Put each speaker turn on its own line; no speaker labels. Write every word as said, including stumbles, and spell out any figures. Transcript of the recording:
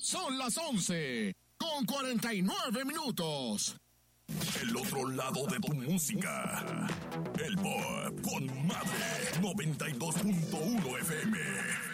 Son las once, con cuarenta y nueve minutos.
El otro lado de tu música. El Pop con Madre noventa y dos punto uno F M.